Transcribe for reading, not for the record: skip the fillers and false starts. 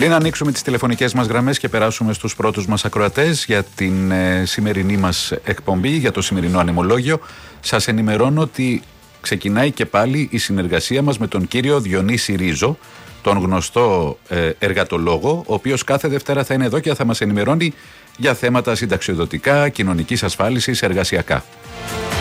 Πριν ανοίξουμε τις τηλεφωνικές μας γραμμές και περάσουμε στους πρώτους μας ακροατές για την σημερινή μας εκπομπή, για το σημερινό ανεμολόγιο, σας ενημερώνω ότι ξεκινάει και πάλι η συνεργασία μας με τον κύριο Διονύση Ρίζο, τον γνωστό εργατολόγο, ο οποίος κάθε Δευτέρα θα είναι εδώ και θα μας ενημερώνει για θέματα συνταξιοδοτικά, κοινωνικής ασφάλισης, εργασιακά.